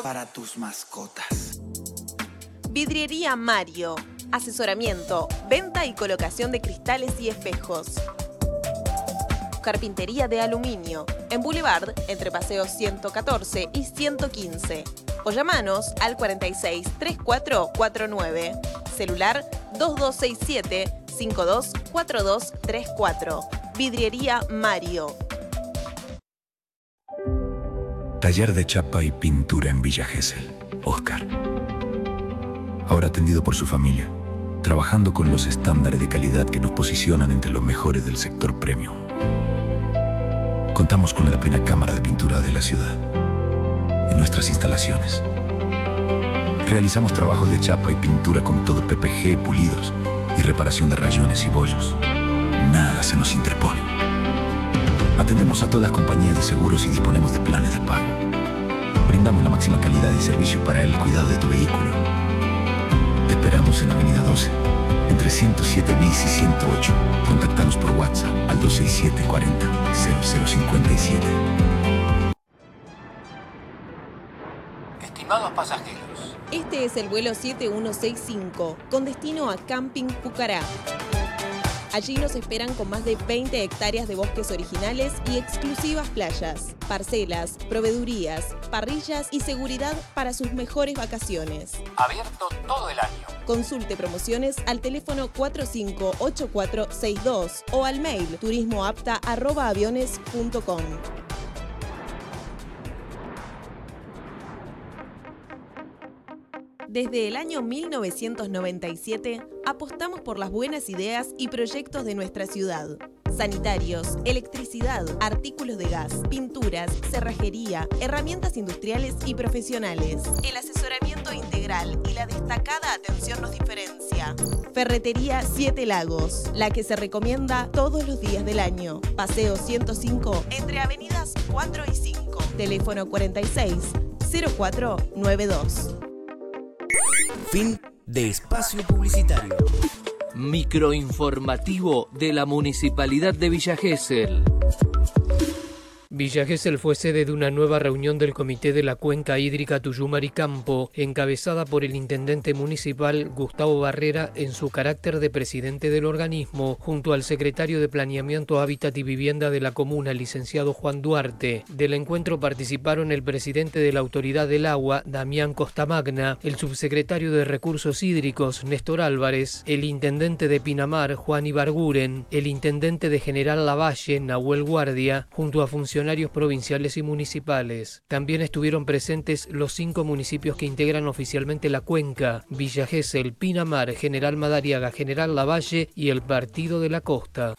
para tus mascotas. Vidriería Mario. Asesoramiento, venta y colocación de cristales y espejos. Carpintería de aluminio. En Boulevard, entre Paseos 114 y 115. O llamanos al 46 3449. Celular 2267 524234. Vidriería Mario. Taller de chapa y pintura en Villa Gesell. Oscar. Ahora atendido por su familia, trabajando con los estándares de calidad que nos posicionan entre los mejores del sector premium. Contamos con la primera cámara de pintura de la ciudad. En nuestras instalaciones realizamos trabajos de chapa y pintura con todo PPG, pulidos y reparación de rayones y bollos. Nada se nos interpone. Atendemos a todas las compañías de seguros y disponemos de planes de pago. Brindamos la máxima calidad y servicio para el cuidado de tu vehículo. Te esperamos en Avenida 12, entre 107 bis y 108. Contáctanos por WhatsApp al 267 40 0057. Estimados pasajeros, Este es el vuelo 7165, con destino a Camping Pucará. Allí nos esperan con más de 20 hectáreas de bosques originales y exclusivas playas, parcelas, proveedurías, parrillas y seguridad para sus mejores vacaciones. abierto todo el año. Consulte promociones al teléfono 458462 o al mail turismoapta@aviones.com. Desde el año 1997 apostamos por las buenas ideas y proyectos de nuestra ciudad. Sanitarios, electricidad, artículos de gas, pinturas, cerrajería, herramientas industriales y profesionales. El asesoramiento integral y la destacada atención nos diferencia. Ferretería Siete Lagos, la que se recomienda todos los días del año. Paseo 105, entre avenidas 4 y 5. Teléfono 46 0492. Fin de espacio publicitario. Microinformativo de la Municipalidad de Villa Gesell. Villa Gesell fue sede de una nueva reunión del Comité de la Cuenca Hídrica Tuyumari-Campo, encabezada por el intendente municipal Gustavo Barrera en su carácter de presidente del organismo, junto al secretario de Planeamiento, Hábitat y Vivienda de la comuna, licenciado Juan Duarte. Del encuentro participaron el presidente de la Autoridad del Agua, Damián Costamagna, el subsecretario de Recursos Hídricos, Néstor Álvarez, el intendente de Pinamar, Juan Ibarguren, el intendente de General Lavalle, Nahuel Guardia, junto a funcionarios provinciales y municipales. También estuvieron presentes los 5 municipios que integran oficialmente la cuenca: Villa Gesell, Pinamar, General Madariaga, General Lavalle y el Partido de la Costa.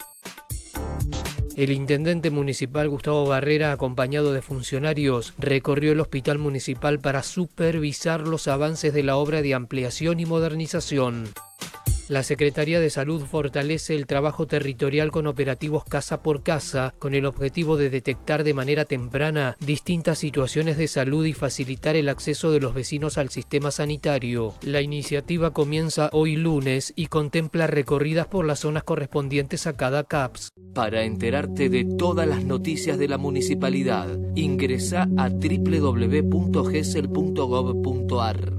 El intendente municipal Gustavo Barrera, acompañado de funcionarios, recorrió el hospital municipal para supervisar los avances de la obra de ampliación y modernización. La Secretaría de Salud fortalece el trabajo territorial con operativos casa por casa, con el objetivo de detectar de manera temprana distintas situaciones de salud y facilitar el acceso de los vecinos al sistema sanitario. La iniciativa comienza hoy lunes y contempla recorridas por las zonas correspondientes a cada CAPS. Para enterarte de todas las noticias de la municipalidad, ingresa a www.gesell.gov.ar.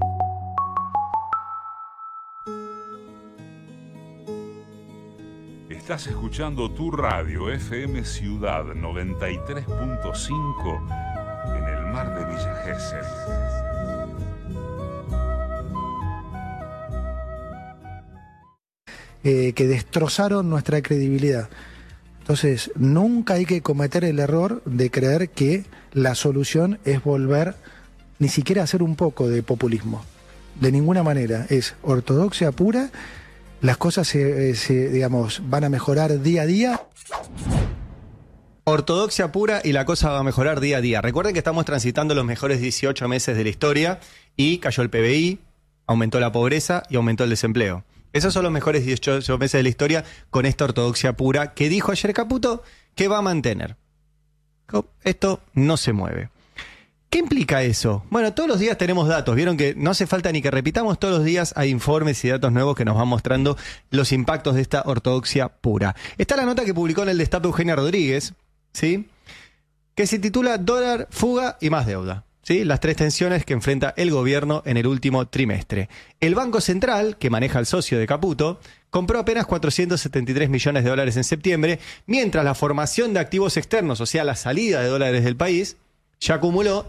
Estás escuchando tu radio FM Ciudad 93.5 en el mar de Villa Gesell. Que destrozaron nuestra credibilidad. Entonces, nunca hay que cometer el error de creer que la solución es volver ni siquiera a hacer un poco de populismo. De ninguna manera. Es ortodoxia pura. Las cosas digamos, van a mejorar día a día. Ortodoxia pura y la cosa va a mejorar día a día. Recuerden que estamos transitando los mejores 18 meses de la historia y cayó el PBI, aumentó la pobreza y aumentó el desempleo. Esos son los mejores 18 meses de la historia con esta ortodoxia pura que dijo ayer Caputo que va a mantener. Esto no se mueve. ¿Qué implica eso? Bueno, todos los días tenemos datos. Vieron que no hace falta ni que repitamos, todos los días hay informes y datos nuevos que nos van mostrando los impactos de esta ortodoxia pura. Está la nota que publicó en el Destape Eugenia Rodríguez, ¿sí? Que se titula Dólar, fuga y más deuda. ¿sí? Las 3 tensiones que enfrenta el gobierno en el último trimestre. El Banco Central, que maneja el socio de Caputo, compró apenas 473 millones de dólares en septiembre, mientras la formación de activos externos, o sea, la salida de dólares del país, ya acumuló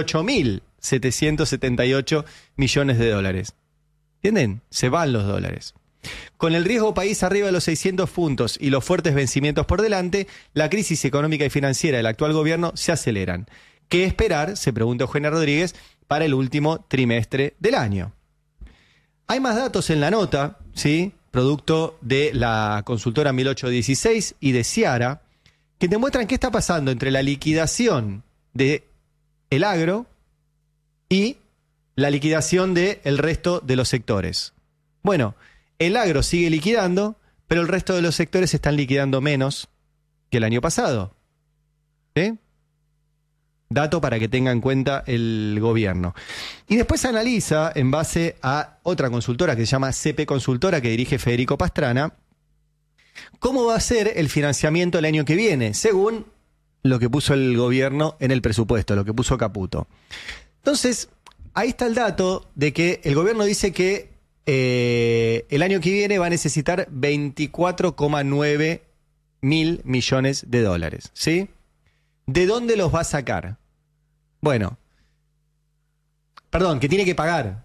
18.778 millones de dólares. ¿Entienden? Se van los dólares. Con el riesgo país arriba de los 600 puntos y los fuertes vencimientos por delante, la crisis económica y financiera del actual gobierno se aceleran. ¿Qué esperar?, se pregunta Eugenia Rodríguez, para el último trimestre del año. Hay más datos en la nota, ¿sí?, producto de la consultora 1816 y de Ciara, que demuestran qué está pasando entre la liquidación del agro y la liquidación del resto de los sectores. Bueno, el agro sigue liquidando, pero el resto de los sectores están liquidando menos que el año pasado. ¿Sí? Dato para que tenga en cuenta el gobierno. Y después analiza, en base a otra consultora que se llama CP Consultora, que dirige Federico Pastrana, cómo va a ser el financiamiento el año que viene, según lo que puso el gobierno en el presupuesto, lo que puso Caputo. Entonces, ahí está el dato de que el gobierno dice que el año que viene va a necesitar 24,9 mil millones de dólares, ¿sí? ¿De dónde los va a sacar? Bueno, perdón, que tiene que pagar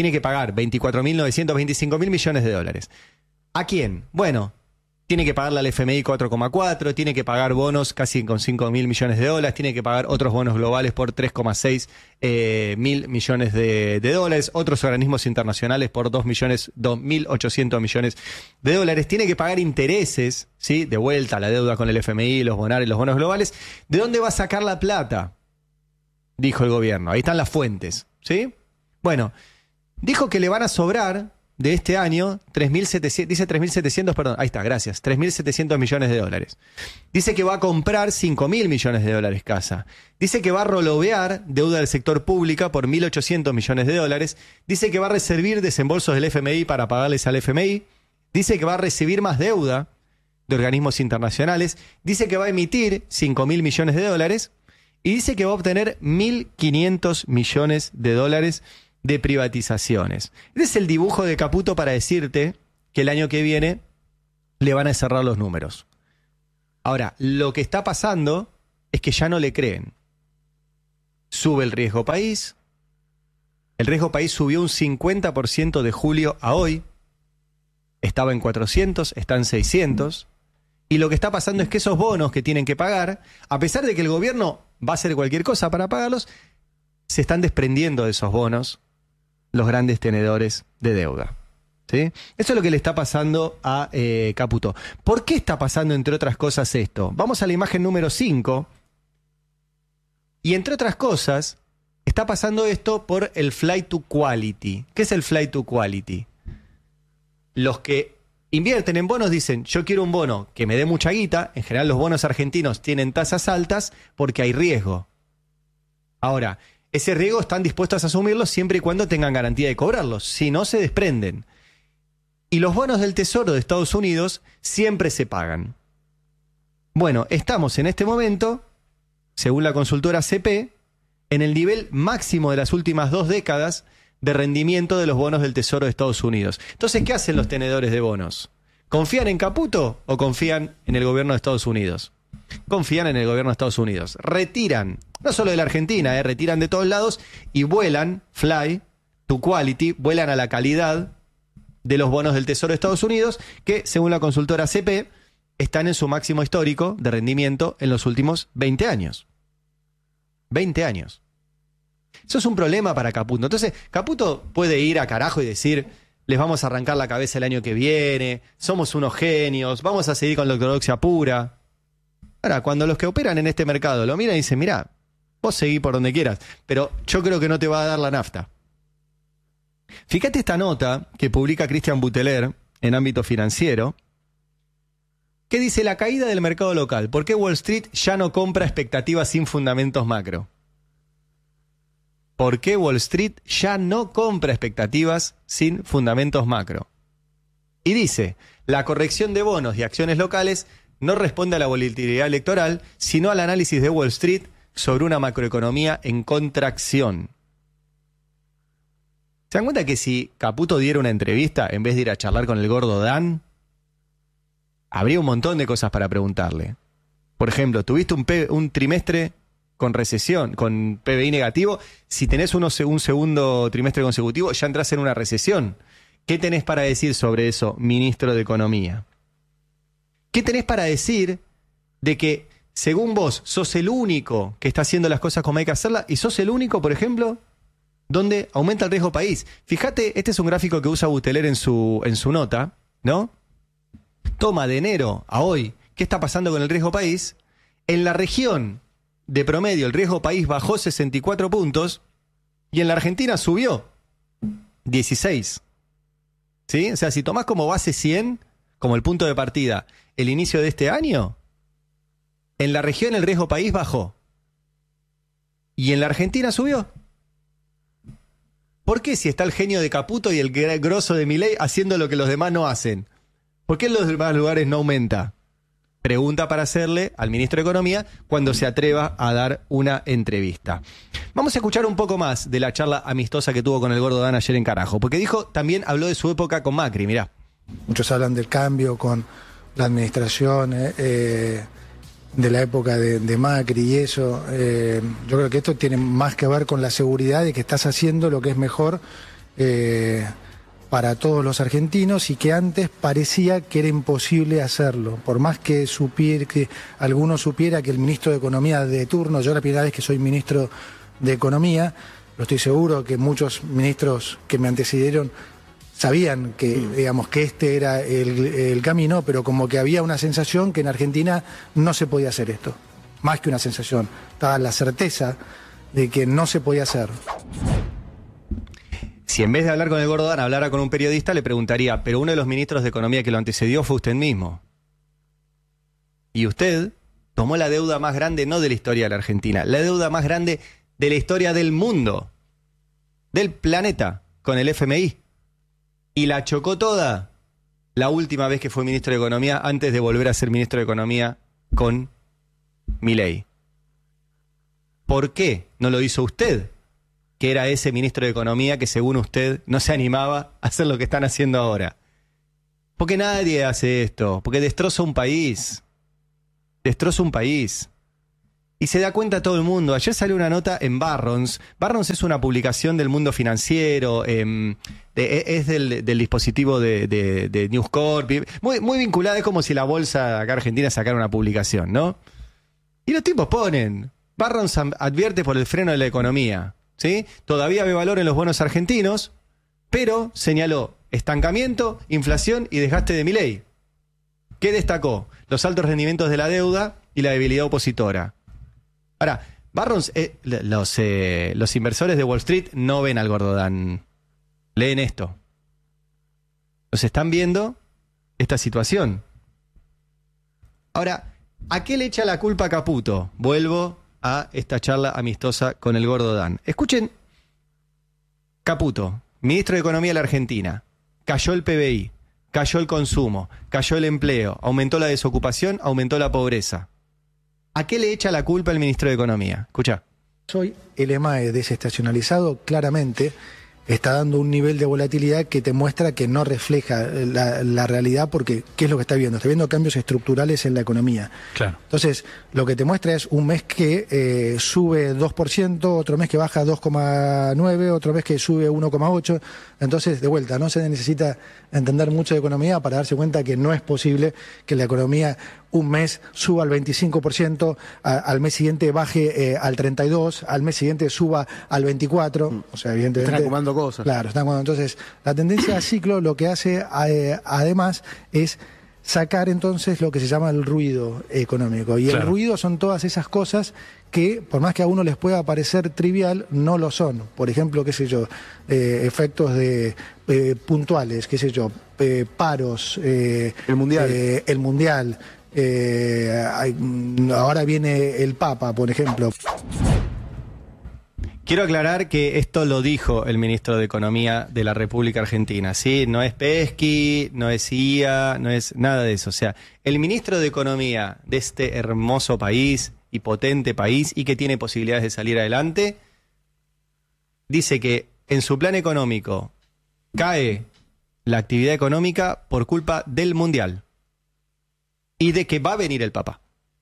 24.925 mil millones de dólares. ¿A quién? Bueno, tiene que pagarle al FMI 4,4, tiene que pagar bonos casi con 5 mil millones de dólares, tiene que pagar otros bonos globales por 3,6 mil millones de dólares, otros organismos internacionales por 2.800 millones de dólares, tiene que pagar intereses, ¿sí?, de vuelta a la deuda con el FMI, los bonarios, los bonos globales. ¿De dónde va a sacar la plata?, dijo el gobierno. Ahí están las fuentes, ¿sí? Bueno, dijo que le van a sobrar de este año 3.700, perdón, ahí está, gracias, 3.700 millones de dólares. Dice que va a comprar 5.000 millones de dólares casa. Dice que va a rolovear deuda del sector pública por 1.800 millones de dólares. Dice que va a recibir desembolsos del FMI para pagarles al FMI. Dice que va a recibir más deuda de organismos internacionales. Dice que va a emitir 5.000 millones de dólares. Y dice que va a obtener 1.500 millones de dólares de privatizaciones. Este es el dibujo de Caputo para decirte que el año que viene le van a cerrar los números. Ahora, lo que está pasando es que ya no le creen. Sube el riesgo país. El riesgo país subió un 50% de julio a hoy. Estaba en 400, está en 600. Y lo que está pasando es que esos bonos que tienen que pagar, a pesar de que el gobierno va a hacer cualquier cosa para pagarlos, se están desprendiendo de esos bonos los grandes tenedores de deuda. ¿Sí? Eso es lo que le está pasando a Caputo. ¿Por qué está pasando, entre otras cosas, esto? Vamos a la imagen número 5. Y entre otras cosas, está pasando esto por el flight to quality. ¿Qué es el flight to quality? Los que invierten en bonos dicen, yo quiero un bono que me dé mucha guita. En general los bonos argentinos tienen tasas altas porque hay riesgo. Ahora, ese riesgo están dispuestos a asumirlo siempre y cuando tengan garantía de cobrarlos. Si no, se desprenden. Y los bonos del Tesoro de Estados Unidos siempre se pagan. Bueno, estamos en este momento, según la consultora CP, en el nivel máximo de las últimas 2 décadas de rendimiento de los bonos del Tesoro de Estados Unidos. Entonces, ¿qué hacen los tenedores de bonos? ¿Confían en Caputo o confían en el gobierno de Estados Unidos? Confían en el gobierno de Estados Unidos. Retiran, no solo de la Argentina, retiran de todos lados y vuelan, fly to quality, vuelan a la calidad de los bonos del Tesoro de Estados Unidos, que según la consultora CP, están en su máximo histórico de rendimiento en los últimos 20 años. 20 años. Eso es un problema para Caputo. Entonces, Caputo puede ir a carajo y decir, les vamos a arrancar la cabeza el año que viene, somos unos genios, vamos a seguir con la ortodoxia pura. Ahora, cuando los que operan en este mercado lo miran y dicen, mirá, vos seguí por donde quieras, pero yo creo que no te va a dar la nafta. Fíjate esta nota que publica Christian Buteler en Ámbito Financiero, que dice la caída del mercado local. ¿Por qué Wall Street ya no compra expectativas sin fundamentos macro? ¿Por qué Wall Street ya no compra expectativas sin fundamentos macro? Y dice, la corrección de bonos y acciones locales no responde a la volatilidad electoral, sino al análisis de Wall Street sobre una macroeconomía en contracción. ¿Se dan cuenta que si Caputo diera una entrevista en vez de ir a charlar con el gordo Dan, habría un montón de cosas para preguntarle? Por ejemplo, ¿tuviste un trimestre con recesión, con PBI negativo? Si tenés un segundo trimestre consecutivo, ya entras en una recesión. ¿Qué tenés para decir sobre eso, ministro de Economía? ¿Qué tenés para decir de que, según vos, sos el único que está haciendo las cosas como hay que hacerlas y sos el único, por ejemplo, donde aumenta el riesgo país? Fíjate, este es un gráfico que usa Buteler en su nota, ¿no? Toma de enero a hoy, ¿qué está pasando con el riesgo país? En la región de promedio, el riesgo país bajó 64 puntos y en la Argentina subió 16. ¿Sí? O sea, si tomás como base 100, como el punto de partida, el inicio de este año, en la región el riesgo país bajó y en la Argentina subió. ¿Por qué si está el genio de Caputo y el grosso de Milei haciendo lo que los demás no hacen? ¿Por qué en los demás lugares no aumenta? Pregunta para hacerle al ministro de Economía cuando se atreva a dar una entrevista. Vamos a escuchar un poco más de la charla amistosa que tuvo con el gordo Dan ayer en Carajo, porque también habló de su época con Macri, mirá. Muchos hablan del cambio con la administración de la época de Macri y eso. Yo creo que esto tiene más que ver con la seguridad de que estás haciendo lo que es mejor para todos los argentinos y que antes parecía que era imposible hacerlo. Por más que alguno supiera que el ministro de Economía de turno, yo la primera vez que soy ministro de Economía, lo estoy seguro que muchos ministros que me antecedieron sabían que, digamos, que este era el camino, pero como que había una sensación que en Argentina no se podía hacer esto. Más que una sensación, estaba la certeza de que no se podía hacer. Si en vez de hablar con el gordo Dan hablara con un periodista, le preguntaría, pero uno de los ministros de Economía que lo antecedió fue usted mismo. Y usted tomó la deuda más grande, no de la historia de la Argentina, la deuda más grande de la historia del mundo, del planeta, con el FMI. Y la chocó toda la última vez que fue ministro de Economía, antes de volver a ser ministro de Economía con Milei. ¿Por qué no lo hizo usted? Que era ese ministro de Economía que según usted no se animaba a hacer lo que están haciendo ahora. Porque nadie hace esto, porque destroza un país. Destroza un país. Y se da cuenta todo el mundo. Ayer salió una nota en Barrons. Barrons es una publicación del mundo financiero, es del dispositivo de News Corp. Muy vinculada, es como si la bolsa acá Argentina sacara una publicación, ¿no? Y los tipos ponen, Barrons advierte por el freno de la economía. ¿Sí? Todavía ve valor en los bonos argentinos, pero señaló estancamiento, inflación y desgaste de Milei. ¿Qué destacó? Los altos rendimientos de la deuda y la debilidad opositora. Ahora, Barrons, los inversores de Wall Street no ven al gordo Dan. Leen esto. Los están viendo esta situación. Ahora, ¿a qué le echa la culpa a Caputo? Vuelvo a esta charla amistosa con el gordo Dan. Escuchen, Caputo, ministro de Economía de la Argentina, cayó el PBI, cayó el consumo, cayó el empleo, aumentó la desocupación, aumentó la pobreza. ¿A qué le echa la culpa el ministro de Economía? Escucha. Hoy el EMAE desestacionalizado claramente está dando un nivel de volatilidad que te muestra que no refleja la realidad, porque ¿qué es lo que está viendo? Está viendo cambios estructurales en la economía. Claro. Entonces, lo que te muestra es un mes que sube 2%, otro mes que baja 2,9%, otro mes que sube 1,8%. Entonces, de vuelta, no se necesita entender mucho de economía para darse cuenta que no es posible que la economía un mes suba al 25%, al mes siguiente baje al 32%, al mes siguiente suba al 24%. O sea, evidentemente... Están acumulando cosas. Claro, están acumulando. Entonces, la tendencia a ciclo lo que hace además es sacar entonces lo que se llama el ruido económico. Y el ruido son todas esas cosas que, por más que a uno les pueda parecer trivial, no lo son. Por ejemplo, qué sé yo, efectos puntuales, qué sé yo, paros, el mundial. Ahora viene el Papa, por ejemplo. Quiero aclarar que esto lo dijo el ministro de Economía de la República Argentina, ¿sí? No es Pesky, no es IA, no es nada de eso. O sea, el ministro de Economía de este hermoso país y potente país y que tiene posibilidades de salir adelante, dice que en su plan económico cae la actividad económica por culpa del Mundial y de que va a venir el Papa.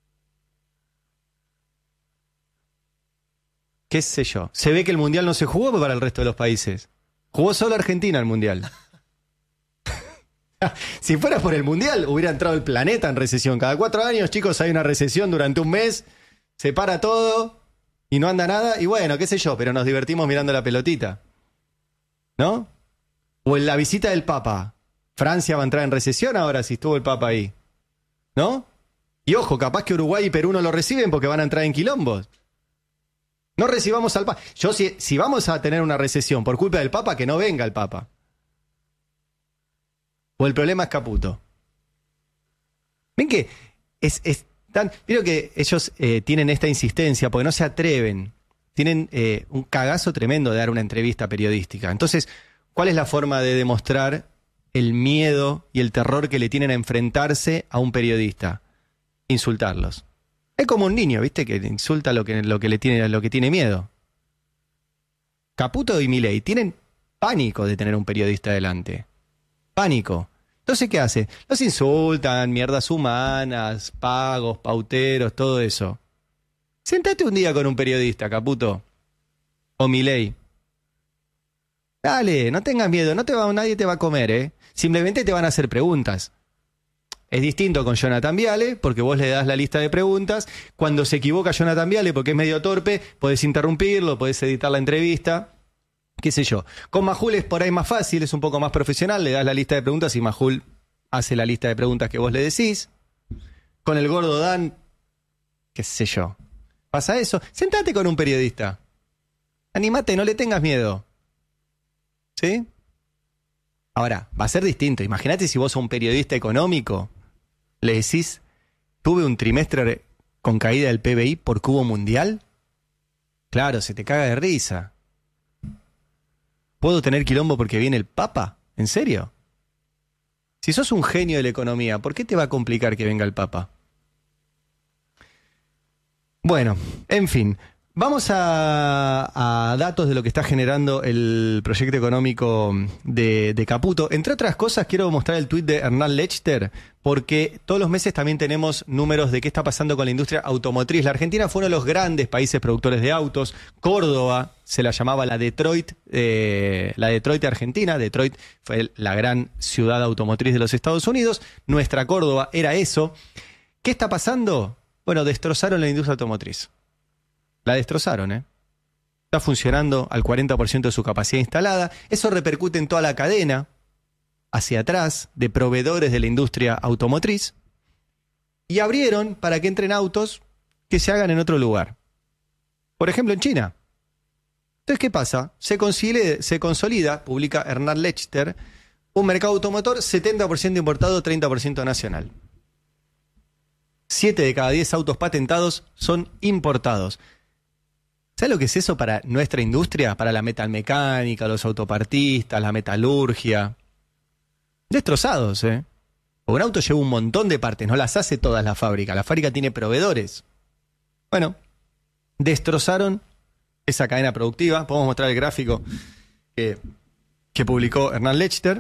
¿Qué sé yo? Se ve que el Mundial no se jugó para el resto de los países. Jugó solo Argentina el Mundial. Si fuera por el Mundial, hubiera entrado el planeta en recesión. Cada 4 años, chicos, hay una recesión durante un mes, se para todo y no anda nada. Y bueno, qué sé yo, pero nos divertimos mirando la pelotita. ¿No? O en la visita del Papa. Francia va a entrar en recesión ahora si estuvo el Papa ahí. ¿No? Y ojo, capaz que Uruguay y Perú no lo reciben porque van a entrar en quilombos. No recibamos al Papa. Yo, si vamos a tener una recesión por culpa del Papa, que no venga el Papa. O el problema es Caputo. Ven que es tan... Vieron que ellos tienen esta insistencia porque no se atreven. Tienen un cagazo tremendo de dar una entrevista periodística. Entonces, ¿cuál es la forma de demostrar el miedo y el terror que le tienen a enfrentarse a un periodista? Insultarlos. Es como un niño, ¿viste? Que insulta lo que tiene miedo. Caputo y Milei tienen pánico de tener un periodista delante. Pánico. Entonces, ¿qué hace? Los insultan, mierdas humanas, pagos, pauteros, todo eso. Sentate un día con un periodista, Caputo. O Milei. Dale, no tengas miedo, nadie te va a comer, ¿eh? Simplemente te van a hacer preguntas. Es distinto con Jonathan Viale, porque vos le das la lista de preguntas. Cuando se equivoca Jonathan Viale, porque es medio torpe, podés interrumpirlo, podés editar la entrevista, qué sé yo. Con Majul es por ahí más fácil, es un poco más profesional, le das la lista de preguntas y Majul hace la lista de preguntas que vos le decís. Con el gordo Dan, qué sé yo. Pasa eso, sentate con un periodista. Animate, no le tengas miedo. ¿Sí? Ahora, va a ser distinto. Imagínate si vos a un periodista económico le decís, tuve un trimestre con caída del PBI porque hubo mundial. Claro, se te caga de risa. ¿Puedo tener quilombo porque viene el Papa? ¿En serio? Si sos un genio de la economía, ¿por qué te va a complicar que venga el Papa? Bueno, en fin. Vamos a datos de lo que está generando el proyecto económico de Caputo. Entre otras cosas, quiero mostrar el tuit de Hernán Lechter, porque todos los meses también tenemos números de qué está pasando con la industria automotriz. La Argentina fue uno de los grandes países productores de autos. Córdoba se la llamaba la Detroit de Argentina. Detroit fue la gran ciudad automotriz de los Estados Unidos. Nuestra Córdoba era eso. ¿Qué está pasando? Bueno, destrozaron la industria automotriz. La destrozaron, ¿eh? Está funcionando al 40% de su capacidad instalada. Eso repercute en toda la cadena, hacia atrás, de proveedores de la industria automotriz. Y abrieron para que entren autos que se hagan en otro lugar. Por ejemplo, en China. Entonces, ¿qué pasa? Se consolida, publica Hernán Lechter, un mercado automotor 70% importado, 30% nacional. 7 de cada 10 autos patentados son importados. ¿Sabes lo que es eso para nuestra industria? Para la metalmecánica, los autopartistas, la metalurgia. Destrozados, ¿eh? Un auto lleva un montón de partes, no las hace todas la fábrica. La fábrica tiene proveedores. Bueno, destrozaron esa cadena productiva. Podemos mostrar el gráfico que publicó Hernán Lechter.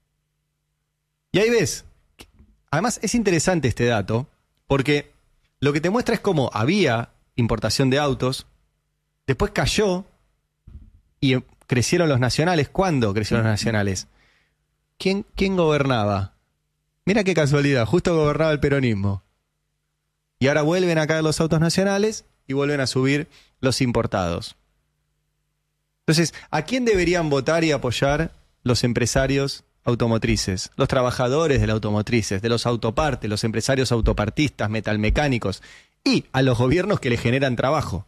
Y ahí ves. Además, es interesante este dato, porque lo que te muestra es cómo había importación de autos. Después cayó y crecieron los nacionales. ¿Cuándo crecieron los nacionales? ¿Quién gobernaba? Mira qué casualidad, justo gobernaba el peronismo. Y ahora vuelven a caer los autos nacionales y vuelven a subir los importados. Entonces, ¿a quién deberían votar y apoyar los empresarios automotrices? Los trabajadores de las automotrices, de los autopartes, los empresarios autopartistas, metalmecánicos y a los gobiernos que le generan trabajo.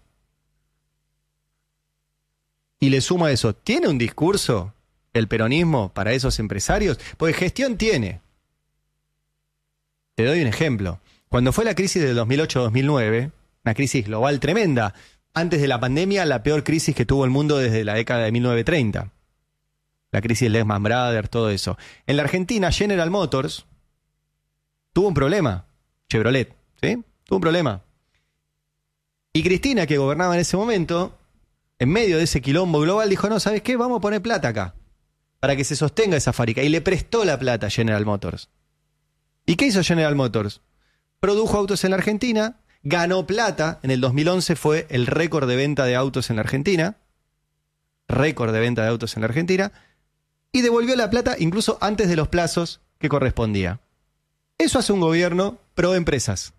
Y le suma eso, ¿tiene un discurso el peronismo para esos empresarios? Porque gestión tiene. Te doy un ejemplo. Cuando fue la crisis del 2008-2009, una crisis global tremenda, antes de la pandemia, la peor crisis que tuvo el mundo desde la década de 1930. La crisis de Lehman Brothers, todo eso. En la Argentina, General Motors tuvo un problema. Chevrolet, ¿sí? Tuvo un problema. Y Cristina, que gobernaba en ese momento, en medio de ese quilombo global, dijo, no, ¿sabes qué? Vamos a poner plata acá, para que se sostenga esa fábrica. Y le prestó la plata a General Motors. ¿Y qué hizo General Motors? Produjo autos en la Argentina, ganó plata. En el 2011 fue el récord de venta de autos en la Argentina. Récord de venta de autos en la Argentina. Y devolvió la plata incluso antes de los plazos que correspondía. Eso hace un gobierno pro empresas.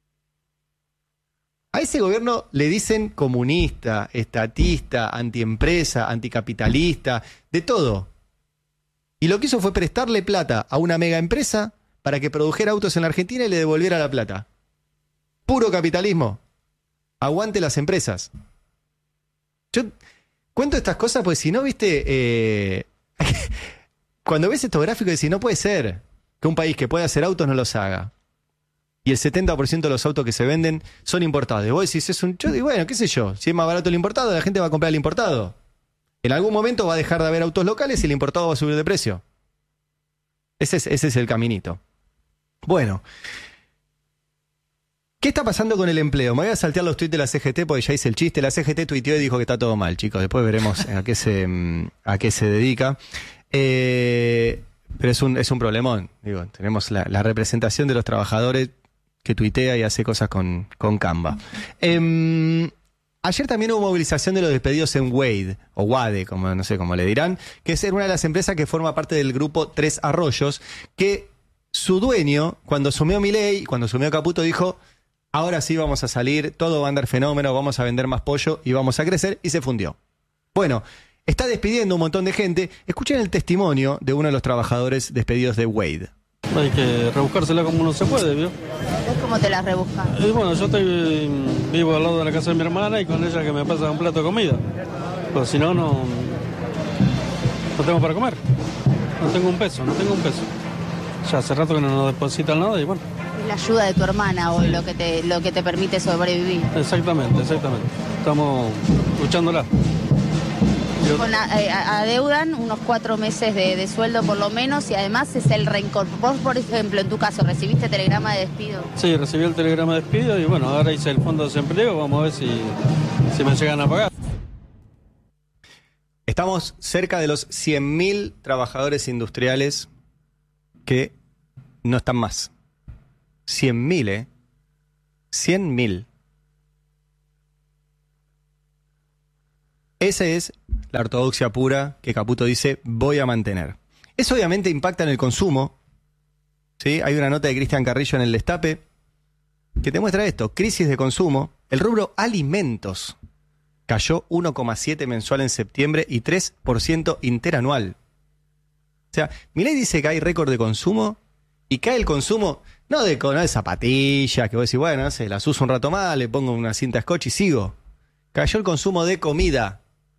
A ese gobierno le dicen comunista, estatista, antiempresa, anticapitalista, de todo. Y lo que hizo fue prestarle plata a una mega empresa para que produjera autos en la Argentina y le devolviera la plata. Puro capitalismo. Aguante las empresas. Yo cuento estas cosas porque si no, viste, cuando ves estos gráficos decís, no puede ser que un país que puede hacer autos no los haga. Y el 70% de los autos que se venden son importados. Y vos decís, yo digo, bueno, qué sé yo, si es más barato el importado, la gente va a comprar el importado. En algún momento va a dejar de haber autos locales y el importado va a subir de precio. Ese es el caminito. Bueno, ¿qué está pasando con el empleo? Me voy a saltear los tweets de la CGT porque ya hice el chiste. La CGT tuiteó y dijo que está todo mal, chicos. Después veremos a qué se dedica. Pero es un problemón. Digo, tenemos la representación de los trabajadores que tuitea y hace cosas con Canva. Ayer también hubo movilización de los despedidos en Wade, o Wade, como no sé cómo le dirán, que es una de las empresas que forma parte del grupo Tres Arroyos, que su dueño, cuando asumió Milei, cuando asumió Caputo, dijo, ahora sí vamos a salir, todo va a andar fenómeno, vamos a vender más pollo y vamos a crecer, y se fundió. Bueno, está despidiendo un montón de gente. Escuchen el testimonio de uno de los trabajadores despedidos de Wade. Hay que rebuscársela como no se puede, ¿vio? ¿Cómo te la rebuscas? Y bueno, yo vivo al lado de la casa de mi hermana y con ella que me pasa un plato de comida. Pues si no, no tengo para comer. No tengo un peso. Ya hace rato que no nos depositan nada y bueno. Es la ayuda de tu hermana hoy lo que te permite sobrevivir. Exactamente. Estamos luchándola. Adeudan unos 4 meses de sueldo por lo menos y además es el reincorporación. Vos, por ejemplo, en tu caso, ¿recibiste telegrama de despido? Sí, recibí el telegrama de despido y bueno, ahora hice el fondo de desempleo, vamos a ver si me llegan a pagar. Estamos cerca de los 100.000 trabajadores industriales que no están más. 100.000, ¿eh? 100.000. Esa es la ortodoxia pura que Caputo dice, voy a mantener. Eso obviamente impacta en el consumo. ¿Sí? Hay una nota de Cristian Carrillo en el Destape que te muestra esto, crisis de consumo. El rubro alimentos cayó 1,7 mensual en septiembre y 3% interanual. O sea, Milei dice que hay récord de consumo y cae el consumo, no de zapatillas, que vos decís, bueno, no sé, las uso un rato más, le pongo una cinta scotch y sigo. Cayó el consumo de comida.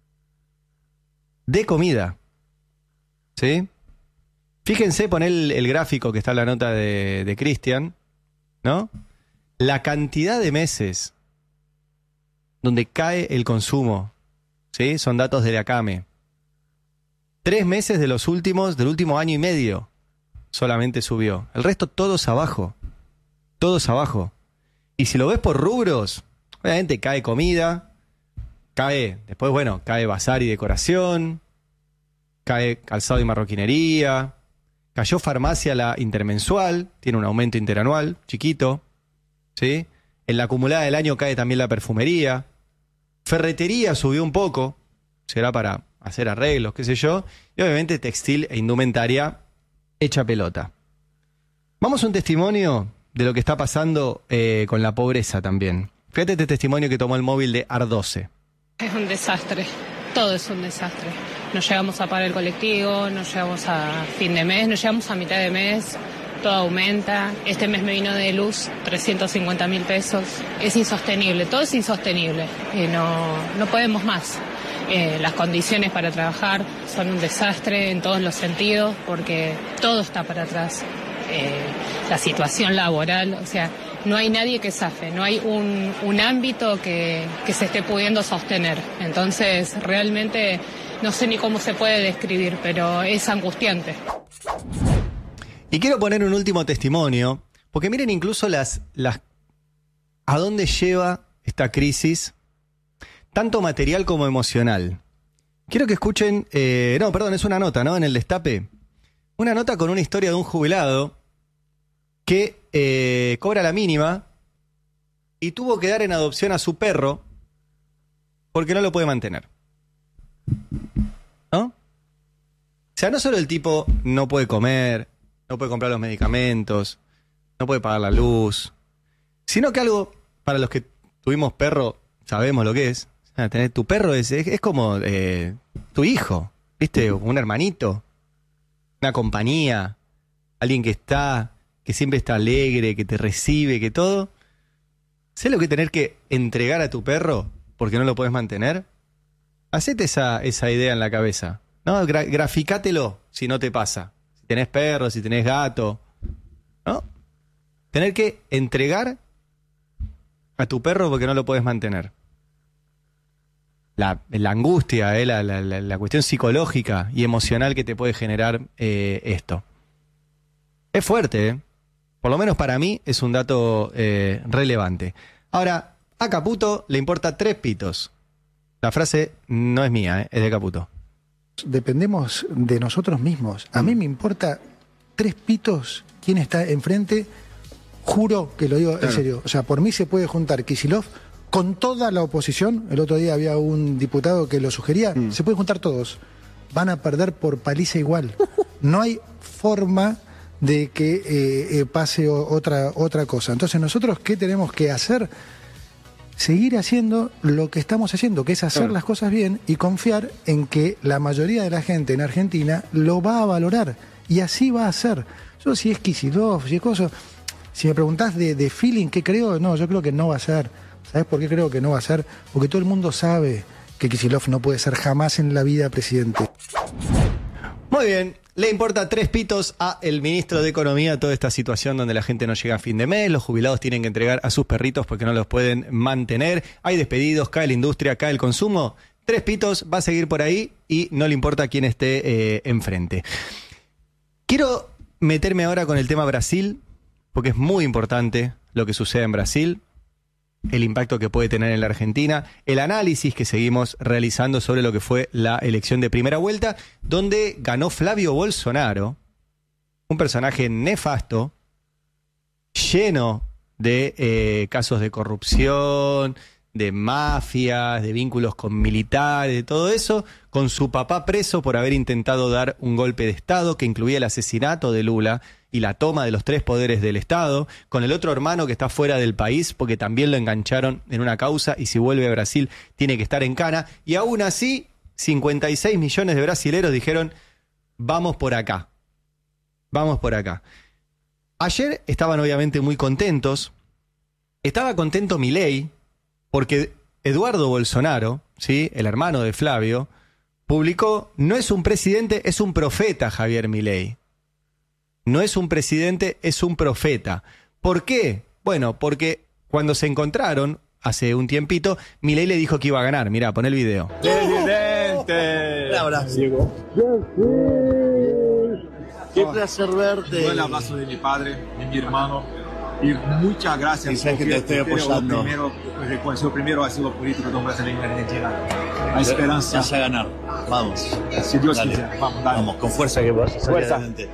De comida. ¿Sí? Fíjense, poner el gráfico que está en la nota de Cristian, ¿no? La cantidad de meses donde cae el consumo, ¿sí? Son datos de la ACAME. 3 meses del último año y medio solamente subió. El resto todos abajo. Todos abajo. Y si lo ves por rubros, obviamente cae comida, después, bueno, cae bazar y decoración, cae calzado y marroquinería, cayó farmacia la intermensual, tiene un aumento interanual, chiquito, ¿sí? En la acumulada del año cae también la perfumería, ferretería subió un poco, será para hacer arreglos, qué sé yo, y obviamente textil e indumentaria hecha pelota. Vamos a un testimonio de lo que está pasando con la pobreza también. Fíjate este testimonio que tomó el móvil de AR12. Es un desastre, todo es un desastre. No llegamos a pagar el colectivo, no llegamos a fin de mes, no llegamos a mitad de mes, todo aumenta. Este mes me vino de luz 350.000 pesos. Es insostenible, todo es insostenible. No podemos más. Las condiciones para trabajar son un desastre en todos los sentidos porque todo está para atrás. La situación laboral, o sea, no hay nadie que zafe, no hay un ámbito que se esté pudiendo sostener. Entonces, realmente no sé ni cómo se puede describir, pero es angustiante. Y quiero poner un último testimonio, porque miren incluso a dónde lleva esta crisis, tanto material como emocional. Quiero que escuchen, es una nota, ¿no? En el Destape. Una nota con una historia de un jubilado que cobra la mínima y tuvo que dar en adopción a su perro porque no lo puede mantener. ¿No? O sea, no solo el tipo no puede comer, no puede comprar los medicamentos, no puede pagar la luz, sino que algo, para los que tuvimos perro, sabemos lo que es. O sea, tener tu perro es como tu hijo, ¿viste? Un hermanito, una compañía, alguien que siempre está alegre, que te recibe, que todo. ¿Sé lo que es tener que entregar a tu perro porque no lo podés mantener? Hacete esa idea en la cabeza, ¿no? Graficátelo si no te pasa. Si tenés perro, si tenés gato, ¿no? Tener que entregar a tu perro porque no lo podés mantener. La angustia, la cuestión psicológica y emocional que te puede generar esto. Es fuerte, ¿eh? Por lo menos para mí es un dato relevante. Ahora, a Caputo le importa 3 pitos. La frase no es mía, es de Caputo. Dependemos de nosotros mismos. A mí me importa 3 pitos quién está enfrente. Juro que lo digo en serio. O sea, por mí se puede juntar Kicillof con toda la oposición. El otro día había un diputado que lo sugería. Se pueden juntar todos. Van a perder por paliza igual. No hay forma de que pase otra cosa. Entonces, ¿nosotros qué tenemos que hacer? Seguir haciendo lo que estamos haciendo, que es hacer las cosas bien y confiar en que la mayoría de la gente en Argentina lo va a valorar. Y así va a ser. Yo, si es Kicillof, si es cosa... Si me preguntás de feeling, ¿qué creo? No, yo creo que no va a ser. ¿Sabes por qué creo que no va a ser? Porque todo el mundo sabe que Kicillof no puede ser jamás en la vida presidente. Muy bien. Le importa 3 pitos a el ministro de Economía toda esta situación donde la gente no llega a fin de mes, los jubilados tienen que entregar a sus perritos porque no los pueden mantener, hay despedidos, cae la industria, cae el consumo. 3 pitos, va a seguir por ahí y no le importa quién esté enfrente. Quiero meterme ahora con el tema Brasil, porque es muy importante lo que sucede en Brasil, el impacto que puede tener en la Argentina, el análisis que seguimos realizando sobre lo que fue la elección de primera vuelta, donde ganó Flavio Bolsonaro, un personaje nefasto, lleno de casos de corrupción, de mafias, de vínculos con militares, de todo eso, con su papá preso por haber intentado dar un golpe de Estado que incluía el asesinato de Lula y la toma de los 3 poderes del Estado, con el otro hermano que está fuera del país porque también lo engancharon en una causa y si vuelve a Brasil tiene que estar en cana. Y aún así, 56 millones de brasileros dijeron, vamos por acá, vamos por acá. Ayer estaban obviamente muy contentos. Estaba contento Milei porque Eduardo Bolsonaro, ¿sí?, el hermano de Flavio, publicó, no es un presidente, es un profeta Javier Milei. No es un presidente, es un profeta. ¿Por qué? Bueno, porque cuando se encontraron hace un tiempito, Milei le dijo que iba a ganar. Mirá, pon el video. ¡Presidente! Un abrazo. Qué placer verte. El abrazo de mi padre, de mi hermano. Y muchas gracias. Sé que te estoy apoyando. Primero ha sido político de un brasileño en Argentina. La esperanza. Vas a ganar. Vamos. Si Dios dale. quiere. Vamos, dale. Vamos, con fuerza que vas a salir adelante.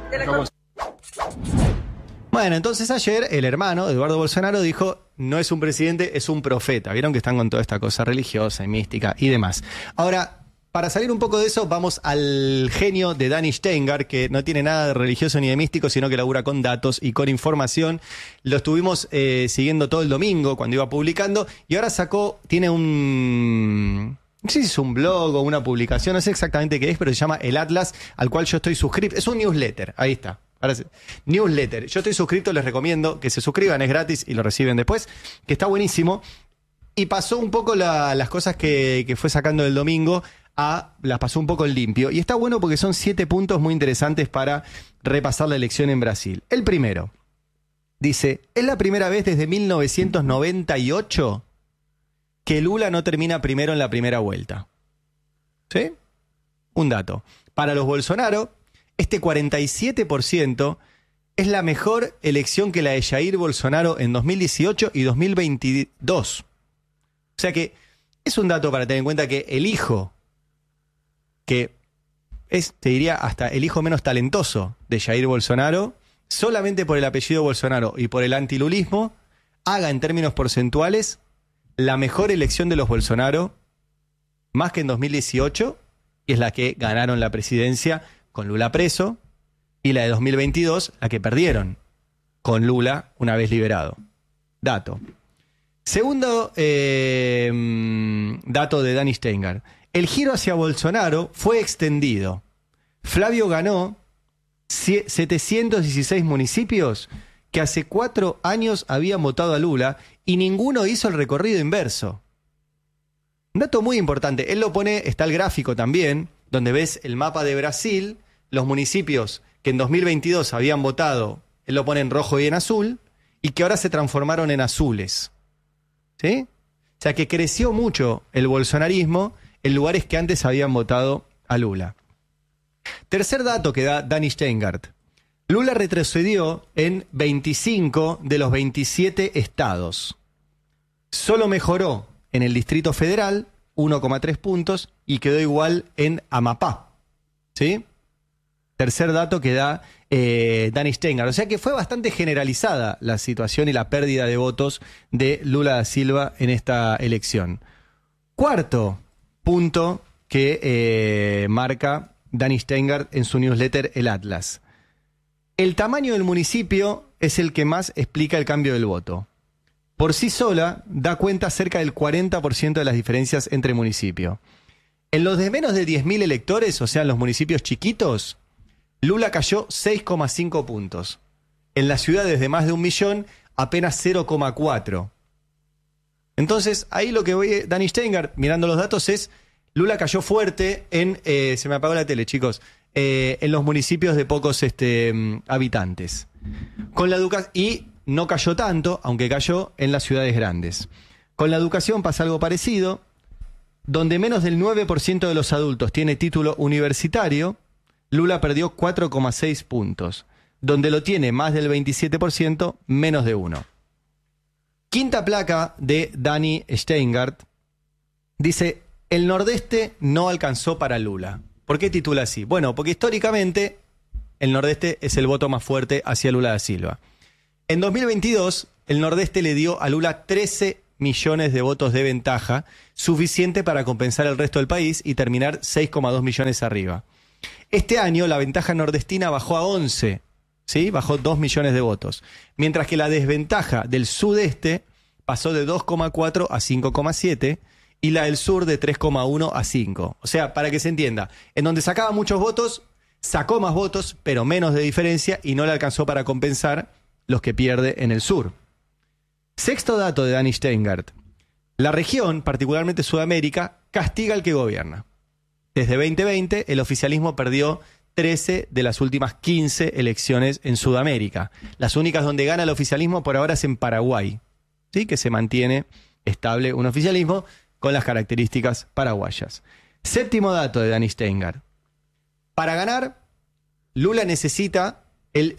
Bueno, entonces ayer el hermano, Eduardo Bolsonaro, dijo, no es un presidente, es un profeta. Vieron que están con toda esta cosa religiosa y mística y demás. Ahora, para salir un poco de eso, vamos al genio de Dani Steingart, que no tiene nada de religioso ni de místico, sino que labura con datos y con información. Lo estuvimos siguiendo todo el domingo cuando iba publicando y ahora tiene un... No sé si es un blog o una publicación, no sé exactamente qué es, pero se llama El Atlas, al cual yo estoy suscrito. Es un newsletter, ahí está. Ahora sí. Newsletter. Yo estoy suscrito, les recomiendo que se suscriban, es gratis y lo reciben después, que está buenísimo. Y pasó un poco las cosas que fue sacando del domingo, las pasó un poco en limpio. Y está bueno porque son 7 puntos muy interesantes para repasar la elección en Brasil. El primero, dice, es la primera vez desde 1998 que Lula no termina primero en la primera vuelta. ¿Sí? Un dato. Para los Bolsonaro, este 47% es la mejor elección que la de Jair Bolsonaro en 2018 y 2022. sea que es un dato para tener en cuenta que el hijo, que es, te diría, hasta el hijo menos talentoso de Jair Bolsonaro, solamente por el apellido Bolsonaro y por el antilulismo, haga en términos porcentuales la mejor elección de los Bolsonaro, más que en 2018, y es la que ganaron la presidencia con Lula preso, y la de 2022, la que perdieron con Lula una vez liberado. Dato. Segundo dato de Dani Steingart. El giro hacia Bolsonaro fue extendido. Flavio ganó 716 municipios que hace 4 años habían votado a Lula y ninguno hizo el recorrido inverso. Un dato muy importante. Él lo pone, está el gráfico también, donde ves el mapa de Brasil, los municipios que en 2022 habían votado, él lo pone en rojo y en azul, y que ahora se transformaron en azules. ¿Sí? O sea que creció mucho el bolsonarismo en lugares que antes habían votado a Lula. Tercer dato que da Dani Steingart. Lula retrocedió en 25 de los 27 estados. Solo mejoró en el Distrito Federal, 1,3 puntos, y quedó igual en Amapá. ¿Sí? Tercer dato que da Dani Steingart. O sea que fue bastante generalizada la situación y la pérdida de votos de Lula da Silva en esta elección. Cuarto punto que marca Dani Steingart en su newsletter El Atlas. El tamaño del municipio es el que más explica el cambio del voto. Por sí sola, da cuenta cerca del 40% de las diferencias entre municipios. En los de menos de 10.000 electores, o sea, en los municipios chiquitos, Lula cayó 6,5 puntos. En las ciudades de más de 1 millón, apenas 0,4. Entonces, ahí lo que ve Dani Steingart, mirando los datos, es Lula cayó fuerte en... se me apagó la tele, chicos. En los municipios de pocos habitantes. Con la educación... Y no cayó tanto, aunque cayó en las ciudades grandes. Con la educación pasa algo parecido. Donde menos del 9% de los adultos tiene título universitario, Lula perdió 4,6 puntos. Donde lo tiene más del 27%, menos de 1. Quinta placa de Dani Steingart dice: el Nordeste no alcanzó para Lula. ¿Por qué titula así? Bueno, porque históricamente el Nordeste es el voto más fuerte hacia Lula da Silva. En 2022, el Nordeste le dio a Lula 13 millones de votos de ventaja, suficiente para compensar el resto del país y terminar 6,2 millones arriba. Este año la ventaja nordestina bajó a 11, ¿sí? Bajó 2 millones de votos. Mientras que la desventaja del sudeste pasó de 2,4 a 5,7 y la del sur de 3,1 a 5. O sea, para que se entienda, en donde sacaba muchos votos, sacó más votos, pero menos de diferencia y no le alcanzó para compensar los que pierde en el sur. Sexto dato de Dani Steingart. La región, particularmente Sudamérica, castiga al que gobierna. Desde 2020, el oficialismo perdió 13 de las últimas 15 elecciones en Sudamérica. Las únicas donde gana el oficialismo por ahora es en Paraguay, ¿sí? Que se mantiene estable un oficialismo con las características paraguayas. Séptimo dato de Dani Steingart. Para ganar, Lula necesita el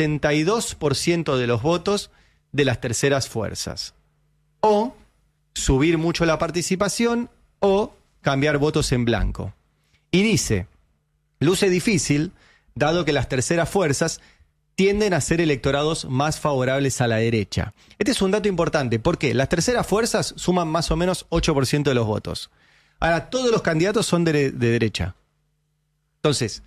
62% de los votos de las terceras fuerzas. O subir mucho la participación o cambiar votos en blanco. Y dice, luce difícil, dado que las terceras fuerzas tienden a ser electorados más favorables a la derecha. Este es un dato importante, porque las terceras fuerzas suman más o menos 8% de los votos. Ahora, todos los candidatos son de derecha. Entonces,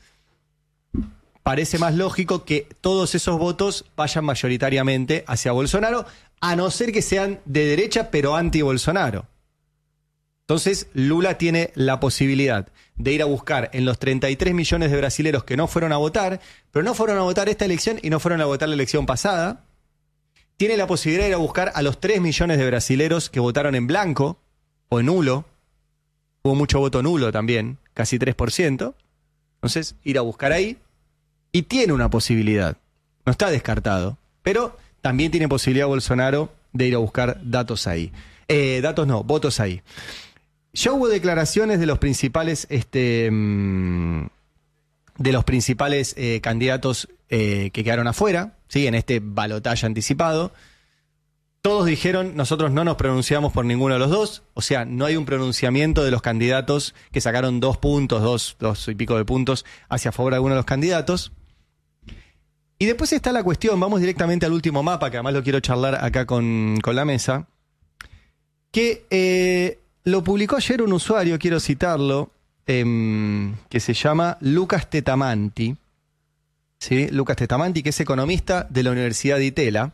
parece más lógico que todos esos votos vayan mayoritariamente hacia Bolsonaro, a no ser que sean de derecha pero anti-Bolsonaro. Entonces, Lula tiene la posibilidad de ir a buscar en los 33 millones de brasileros que no fueron a votar, pero no fueron a votar esta elección y no fueron a votar la elección pasada. Tiene la posibilidad de ir a buscar a los 3 millones de brasileros que votaron en blanco o en nulo. Hubo mucho voto nulo también, casi 3%. Entonces, ir a buscar ahí. Y tiene una posibilidad. No está descartado. Pero también tiene posibilidad Bolsonaro de ir a buscar datos ahí. Votos ahí. Ya hubo declaraciones de los principales candidatos que quedaron afuera, ¿sí? En este balotaje anticipado. Todos dijeron, nosotros no nos pronunciamos por ninguno de los dos, o sea, no hay un pronunciamiento de los candidatos que sacaron 2 puntos, dos y pico de puntos hacia favor de alguno de los candidatos. Y después está la cuestión, vamos directamente al último mapa, que además lo quiero charlar acá con la mesa, que lo publicó ayer un usuario, quiero citarlo, que se llama Lucas Tetamanti, ¿sí? Lucas Tetamanti, que es economista de la Universidad de Itela,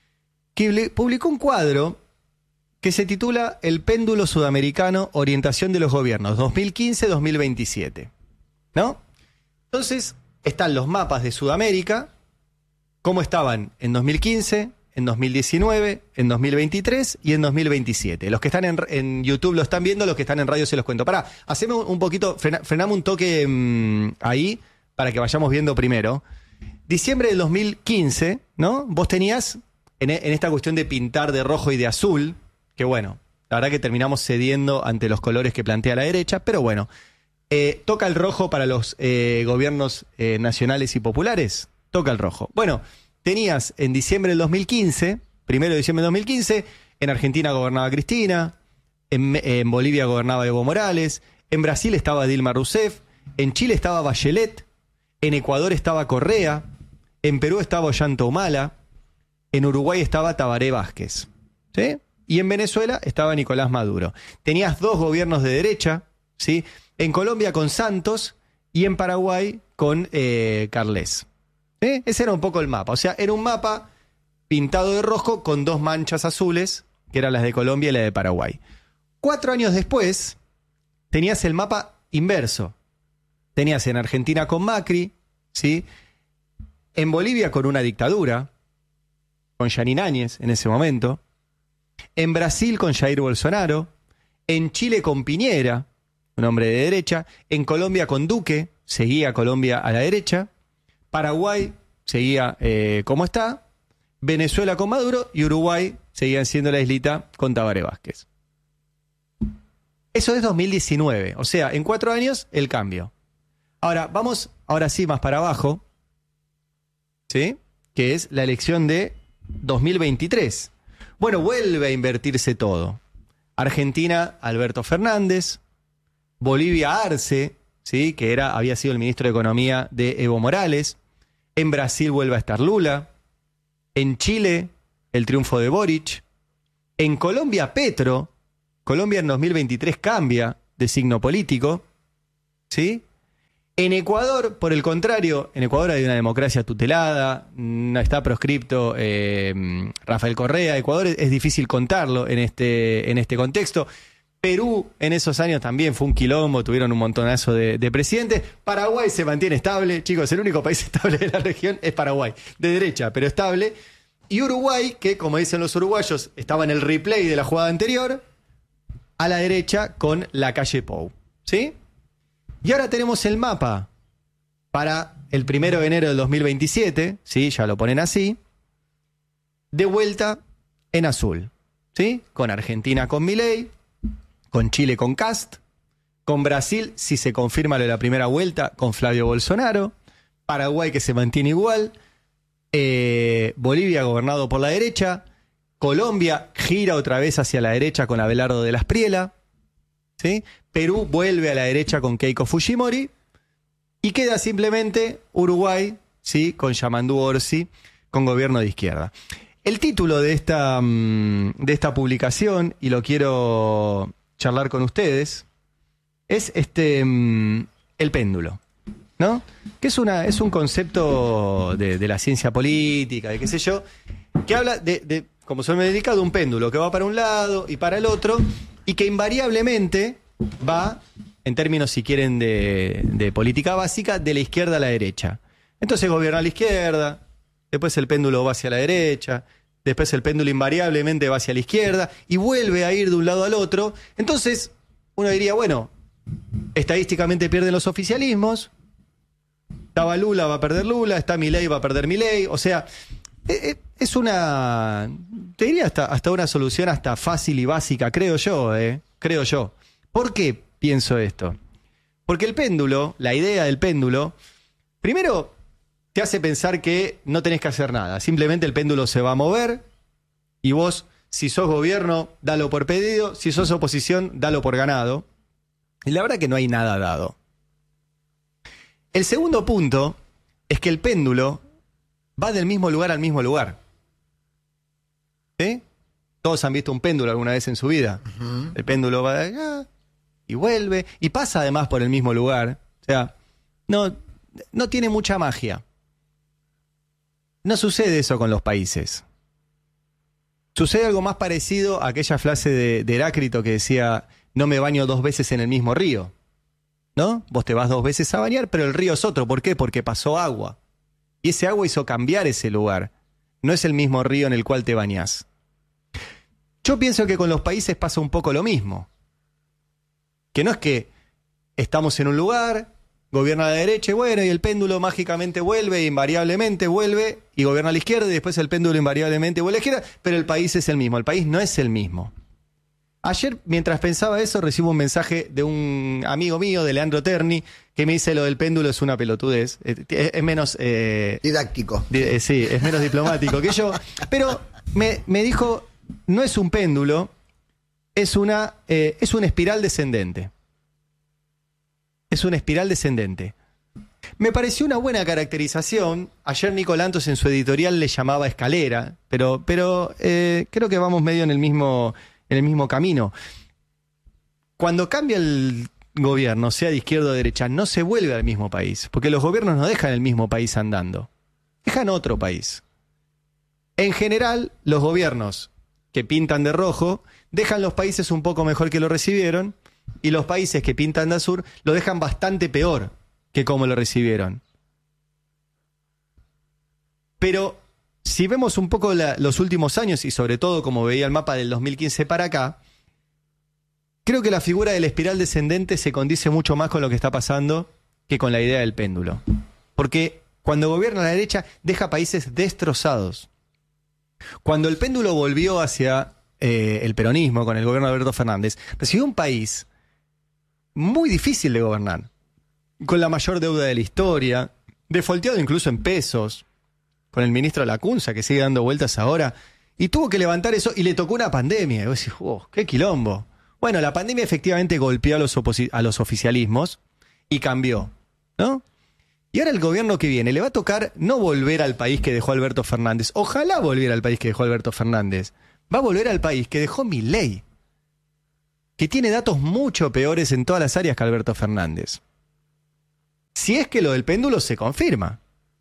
que publicó un cuadro que se titula El péndulo sudamericano, orientación de los gobiernos, 2015-2027, ¿no? Entonces, están los mapas de Sudamérica, cómo estaban en 2015, en 2019, en 2023 y en 2027. Los que están en YouTube lo están viendo, los que están en radio se los cuento. Pará, haceme un poquito, frenamos un toque ahí para que vayamos viendo primero. Diciembre del 2015, ¿no? Vos tenías en esta cuestión de pintar de rojo y de azul, que bueno, la verdad que terminamos cediendo ante los colores que plantea la derecha, pero bueno, toca el rojo para los gobiernos nacionales y populares, toca el rojo. Bueno, tenías en diciembre del 2015, 1 de diciembre del 2015, en Argentina gobernaba Cristina, en Bolivia gobernaba Evo Morales, en Brasil estaba Dilma Rousseff, en Chile estaba Bachelet, en Ecuador estaba Correa, en Perú estaba Ollanta Humala, en Uruguay estaba Tabaré Vázquez, ¿sí? Y en Venezuela estaba Nicolás Maduro. Tenías 2 gobiernos de derecha, ¿sí? En Colombia con Santos y en Paraguay con Carles. ¿Sí? Ese era un poco el mapa. O sea, era un mapa pintado de rojo con 2 manchas azules, que eran las de Colombia y la de Paraguay. 4 años después, tenías el mapa inverso. Tenías en Argentina con Macri, ¿sí? En Bolivia con una dictadura, con Yanín Áñez en ese momento, en Brasil con Jair Bolsonaro, en Chile con Piñera, un hombre de derecha, en Colombia con Duque, seguía Colombia a la derecha, Paraguay seguía como está, Venezuela con Maduro y Uruguay seguían siendo la islita con Tabaré Vázquez. Eso es 2019, o sea, en 4 años el cambio. Ahora, vamos ahora sí más para abajo, ¿sí? Que es la elección de 2023. Bueno, vuelve a invertirse todo. Argentina, Alberto Fernández. Bolivia, Arce, ¿sí? Que había sido el ministro de Economía de Evo Morales. En Brasil vuelve a estar Lula. En Chile, el triunfo de Boric. En Colombia, Petro. Colombia en 2023 cambia de signo político, ¿sí? En Ecuador, por el contrario, en Ecuador hay una democracia tutelada, no está proscripto Rafael Correa. Ecuador es difícil contarlo en este contexto. Perú en esos años también fue un quilombo, tuvieron un montonazo de presidentes. Paraguay se mantiene estable, chicos, el único país estable de la región es Paraguay, de derecha, pero estable. Y Uruguay, que como dicen los uruguayos, estaba en el replay de la jugada anterior, a la derecha con la calle Pou, ¿sí? Y ahora tenemos el mapa para el 1 de enero del 2027, ¿sí? Ya lo ponen así, de vuelta en azul, ¿sí? Con Argentina con Milei, con Chile con Kast, con Brasil, si se confirma lo de la primera vuelta, con Flavio Bolsonaro, Paraguay que se mantiene igual, Bolivia gobernado por la derecha, Colombia gira otra vez hacia la derecha con Abelardo de la Espriella, ¿sí? Perú vuelve a la derecha con Keiko Fujimori y queda simplemente Uruguay, ¿sí? Con Yamandu Orsi, con gobierno de izquierda. El título de esta publicación, y lo quiero charlar con ustedes, es el péndulo, ¿no? Que es un concepto de la ciencia política, de qué sé yo, que habla de como se me dedica, de un péndulo que va para un lado y para el otro, y que invariablemente va, en términos, si quieren, de política básica, de la izquierda a la derecha. Entonces gobierna a la izquierda, después el péndulo va hacia la derecha, después el péndulo invariablemente va hacia la izquierda y vuelve a ir de un lado al otro. Entonces uno diría, bueno, estadísticamente pierden los oficialismos, estaba Lula, va a perder Lula, está Milei, va a perder Milei. O sea, es una, te diría hasta una solución hasta fácil y básica, creo yo. ¿Por qué pienso esto? Porque el péndulo, la idea del péndulo, primero te hace pensar que no tenés que hacer nada. Simplemente el péndulo se va a mover y vos si sos gobierno, dalo por pedido, si sos oposición, dalo por ganado. Y la verdad que no hay nada dado. El segundo punto es que el péndulo va del mismo lugar al mismo lugar. ¿Sí? Todos han visto un péndulo alguna vez en su vida. El péndulo va de acá y vuelve, y pasa además por el mismo lugar. O sea, no tiene mucha magia. No sucede eso con los países. Sucede algo más parecido a aquella frase de Heráclito que decía: no me baño 2 veces en el mismo río. ¿No? Vos te vas 2 veces a bañar, pero el río es otro. ¿Por qué? Porque pasó agua. Y ese agua hizo cambiar ese lugar. No es el mismo río en el cual te bañás. Yo pienso que con los países pasa un poco lo mismo. Que no es que estamos en un lugar, gobierna la derecha y bueno, y el péndulo mágicamente vuelve, invariablemente vuelve, y gobierna a la izquierda, y después el péndulo invariablemente vuelve a la izquierda, pero el país es el mismo. El país no es el mismo. Ayer, mientras pensaba eso, recibo un mensaje de un amigo mío, de Leandro Terni, que me dice: lo del péndulo es una pelotudez. Es menos... didáctico. Sí, es menos diplomático que yo. Pero me dijo: no es un péndulo, es una espiral descendente. Es una espiral descendente. Me pareció una buena caracterización. Ayer Nico Lantos en su editorial le llamaba escalera, pero creo que vamos medio en el mismo camino. Cuando cambia el gobierno, sea de izquierda o de derecha, no se vuelve al mismo país, porque los gobiernos no dejan el mismo país andando, dejan otro país. En general, los gobiernos que pintan de rojo dejan los países un poco mejor que lo recibieron, y los países que pintan de azul lo dejan bastante peor que como lo recibieron. Pero si vemos un poco los últimos años, y sobre todo como veía el mapa del 2015 para acá, creo que la figura de la espiral descendente se condice mucho más con lo que está pasando que con la idea del péndulo. Porque cuando gobierna la derecha, deja países destrozados. Cuando el péndulo volvió hacia el peronismo con el gobierno de Alberto Fernández, recibió un país muy difícil de gobernar, con la mayor deuda de la historia, defaulteado incluso en pesos, con el ministro Lacunza, que sigue dando vueltas ahora, y tuvo que levantar eso, y le tocó una pandemia. Y vos decís: oh, qué quilombo. Bueno, la pandemia efectivamente golpeó a los oficialismos y cambió, ¿no? Y ahora el gobierno que viene le va a tocar no volver al país que dejó Alberto Fernández. Ojalá volviera al país que dejó Alberto Fernández. Va a volver al país que dejó Milei, que tiene datos mucho peores en todas las áreas que Alberto Fernández. Si es que lo del péndulo se confirma,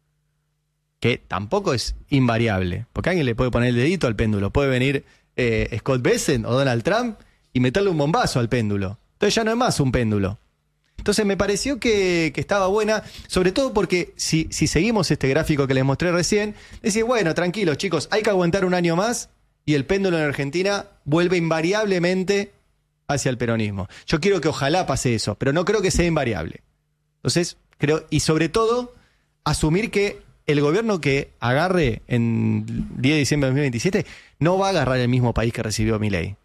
que tampoco es invariable, porque alguien le puede poner el dedito al péndulo. Puede venir Scott Bessent o Donald Trump y meterle un bombazo al péndulo. Entonces ya no es más un péndulo. Entonces me pareció que estaba buena, sobre todo porque si seguimos este gráfico que les mostré recién, decís: bueno, tranquilos chicos, hay que aguantar un año más y el péndulo en Argentina vuelve invariablemente hacia el peronismo. Yo quiero que ojalá pase eso, pero no creo que sea invariable. Entonces, creo, y sobre todo, asumir que el gobierno que agarre en 10 de diciembre de 2027 no va a agarrar el mismo país que recibió Milei.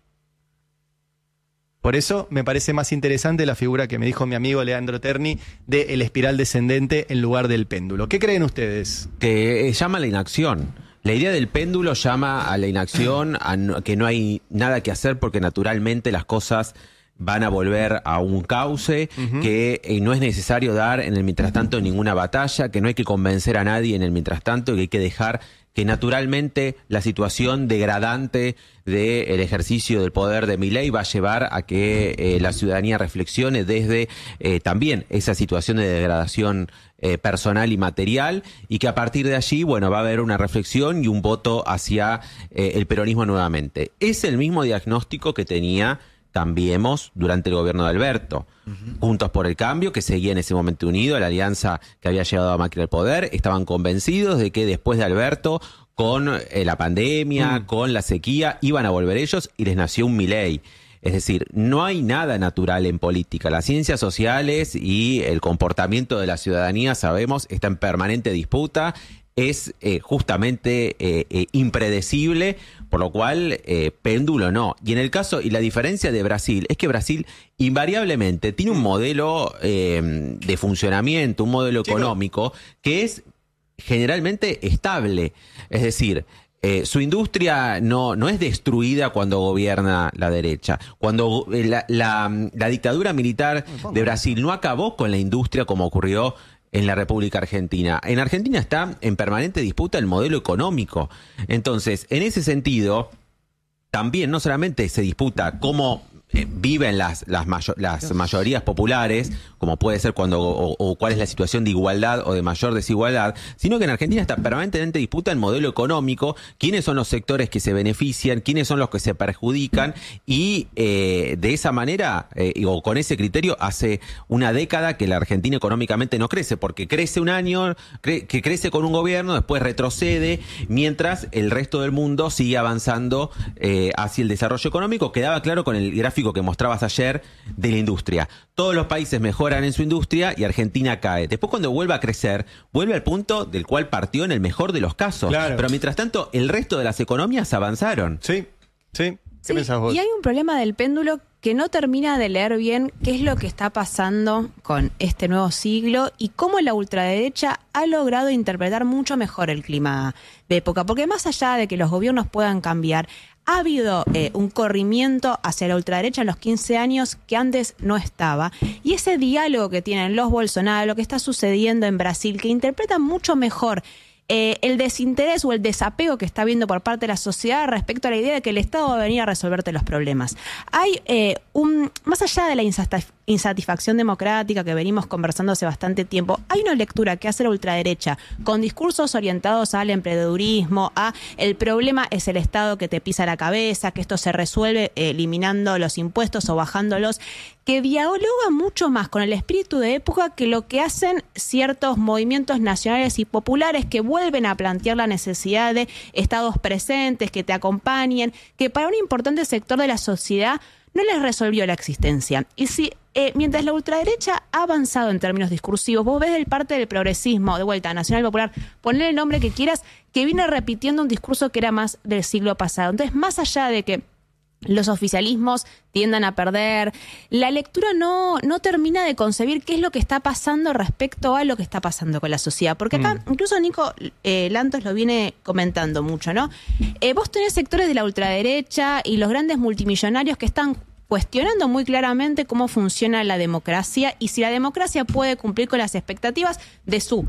Por eso me parece más interesante la figura que me dijo mi amigo Leandro Terni de el espiral descendente en lugar del péndulo. ¿Qué creen ustedes? Que llama a la inacción. La idea del péndulo llama a la inacción, a que no hay nada que hacer porque naturalmente las cosas van a volver a un cauce, que no es necesario dar en el mientras tanto ninguna batalla, que no hay que convencer a nadie en el mientras tanto, que hay que dejar que naturalmente la situación degradante del ejercicio del poder de Milei va a llevar a que la ciudadanía reflexione desde también esa situación de degradación personal y material, y que a partir de allí, bueno, va a haber una reflexión y un voto hacia el peronismo nuevamente. Es el mismo diagnóstico que tenía Cambiemos durante el gobierno de Alberto. Juntos por el Cambio, que seguía en ese momento unido a la alianza que había llevado a Macri al poder, estaban convencidos de que después de Alberto, con la pandemia, con la sequía, iban a volver ellos, y les nació un Milei. Es decir, no hay nada natural en política. Las ciencias sociales y el comportamiento de la ciudadanía, sabemos, está en permanente disputa. Es justamente impredecible, por lo cual péndulo no. Y en el caso, y la diferencia de Brasil, es que Brasil invariablemente tiene un modelo de funcionamiento, un modelo económico que es generalmente estable. Es decir, su industria no es destruida cuando gobierna la derecha. Cuando la dictadura militar de Brasil no acabó con la industria como ocurrió en la República Argentina. En Argentina está en permanente disputa el modelo económico. Entonces, en ese sentido, también no solamente se disputa cómo viven las mayorías populares, como puede ser cuando o cuál es la situación de igualdad o de mayor desigualdad, sino que en Argentina está permanentemente disputa el modelo económico, quiénes son los sectores que se benefician, quiénes son los que se perjudican, y de esa manera, o con ese criterio, hace una década que la Argentina económicamente no crece, porque crece un año, que crece con un gobierno, después retrocede, mientras el resto del mundo sigue avanzando hacia el desarrollo económico. Quedaba claro con el gráfico que mostrabas ayer de la industria. Todos los países mejoran en su industria y Argentina cae. Después, cuando vuelve a crecer, vuelve al punto del cual partió en el mejor de los casos. Claro. Pero mientras tanto, el resto de las economías avanzaron. Sí. ¿Qué pensás vos? Y hay un problema del péndulo que no termina de leer bien qué es lo que está pasando con este nuevo siglo y cómo la ultraderecha ha logrado interpretar mucho mejor el clima de época. Porque más allá de que los gobiernos puedan cambiar, ha habido un corrimiento hacia la ultraderecha en los 15 años que antes no estaba. Y ese diálogo que tienen los Bolsonaro, lo que está sucediendo en Brasil, que interpretan mucho mejor el desinterés o el desapego que está habiendo por parte de la sociedad respecto a la idea de que el Estado va a venir a resolverte los problemas. Hay más allá de la insatisfacción democrática que venimos conversando hace bastante tiempo, hay una lectura que hace la ultraderecha con discursos orientados al emprendedurismo, a el problema es el Estado que te pisa la cabeza, que esto se resuelve eliminando los impuestos o bajándolos, que dialoga mucho más con el espíritu de época que lo que hacen ciertos movimientos nacionales y populares que vuelven a plantear la necesidad de estados presentes, que te acompañen, que para un importante sector de la sociedad no les resolvió la existencia. Y si mientras la ultraderecha ha avanzado en términos discursivos, vos ves del parte del progresismo, de vuelta, nacional popular, ponle el nombre que quieras, que viene repitiendo un discurso que era más del siglo pasado. Entonces, más allá de que los oficialismos tiendan a perder, la lectura no termina de concebir qué es lo que está pasando respecto a lo que está pasando con la sociedad. Porque acá, incluso Nico Lantos lo viene comentando mucho, ¿no? Vos tenés sectores de la ultraderecha y los grandes multimillonarios que están cuestionando muy claramente cómo funciona la democracia y si la democracia puede cumplir con las expectativas de su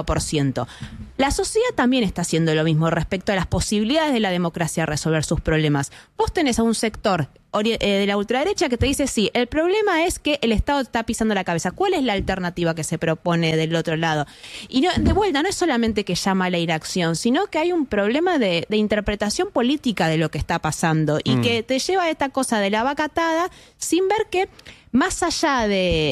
1%. La sociedad también está haciendo lo mismo respecto a las posibilidades de la democracia de resolver sus problemas. Vos tenés a un sector de la ultraderecha que te dice, sí, el problema es que el Estado está pisando la cabeza. ¿Cuál es la alternativa que se propone del otro lado? Y no, de vuelta, no es solamente que llama a la inacción, sino que hay un problema de interpretación política de lo que está pasando y que te lleva a esta cosa de la vaca atada sin ver que más allá de